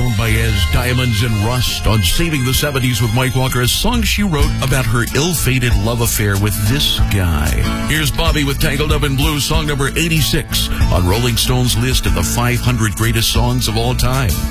Joan Baez, Diamonds and Rust on Saving the 70s with Mike Walker, a song she wrote about her ill-fated love affair with this guy. Here's Bobby with Tangled Up in Blue, song number 86 on Rolling Stone's list of the 500 greatest songs of all time.